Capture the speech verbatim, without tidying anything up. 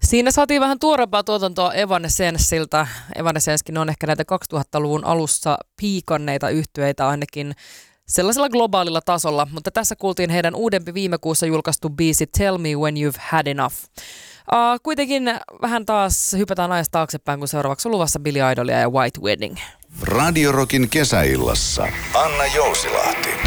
Siinä saatiin vähän tuorempaa tuotantoa Evanescenceilta. Evanescencekin on ehkä näitä kaksituhattaluvun alussa piikanneita yhtyeitä ainakin sellaisella globaalilla tasolla, mutta tässä kuultiin heidän uudempi viime kuussa julkaistu biisi Tell Me When You've Had Enough. Uh, kuitenkin vähän taas hypätään ajasta taaksepäin, kun seuraavaksi on luvassa Billy Idolia ja White Wedding. Radio Rockin kesäillassa Anna Jousilahti.